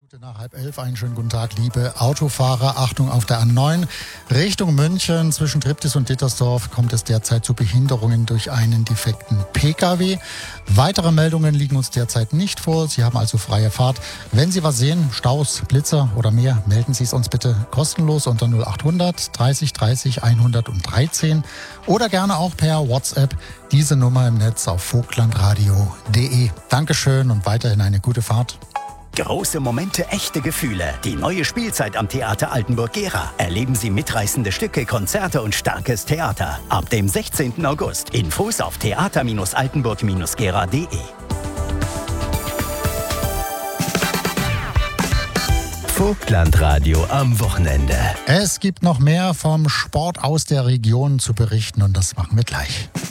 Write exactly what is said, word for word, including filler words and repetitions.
Nach halb elf, einen schönen guten Tag, liebe Autofahrer. Achtung auf der A neun Richtung München. Zwischen Triptis und Dittersdorf kommt es derzeit zu Behinderungen durch einen defekten P K W. Weitere Meldungen liegen uns derzeit nicht vor. Sie haben also freie Fahrt. Wenn Sie was sehen, Staus, Blitzer oder mehr, melden Sie es uns bitte kostenlos unter null achthundert dreißig dreißig hundertdreizehn oder gerne auch per WhatsApp. Diese Nummer im Netz auf vogtlandradio punkt de. Dankeschön und weiterhin eine gute Fahrt. Große Momente, echte Gefühle. Die neue Spielzeit am Theater Altenburg-Gera. Erleben Sie mitreißende Stücke, Konzerte und starkes Theater. Ab dem sechzehnten August. Infos auf theater altenburg gera punkt de. Vogtlandradio am Wochenende. Es gibt noch mehr vom Sport aus der Region zu berichten und das machen wir gleich.